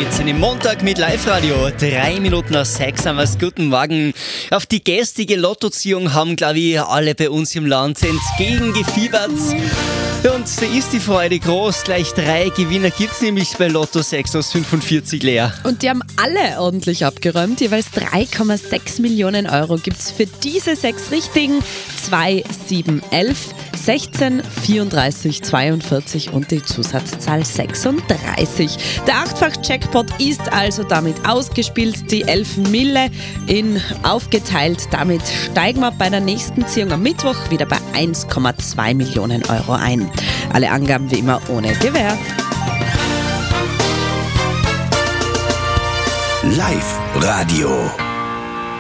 geht's in den Montag mit Live-Radio. 3 Minuten nach 6 haben wir's. Guten Morgen. Auf die gestrige Lottoziehung haben, glaube ich, alle bei uns im Land entgegengefiebert. Und da ist die Freude groß. Gleich 3 Gewinner gibt's nämlich bei Lotto 6 aus 45 leer. Und die haben alle ordentlich abgeräumt. Jeweils 3,6 Millionen Euro gibt's für diese 6 Richtigen. 2, 7, 11, 16, 34, 42 und die Zusatzzahl 36. Der 8-fach-Jackpot ist also damit ausgespielt. Die 11 Mille in aufgeteilt. Damit steigen wir bei der nächsten Ziehung am Mittwoch wieder bei 1,2 Millionen Euro ein. Alle Angaben wie immer ohne Gewähr. Live-Radio.